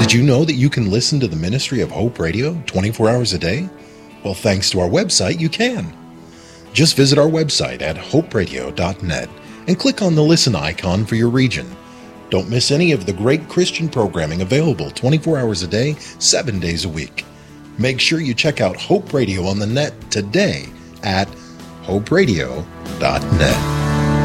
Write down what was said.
Did you know that you can listen to the Ministry of Hope Radio 24 hours a day? Well, thanks to our website, you can. Just visit our website at hoperadio.net and click on the listen icon for your region. Don't miss any of the great Christian programming available 24 hours a day, 7 days a week. Make sure you check out Hope Radio on the net today at hoperadio.net.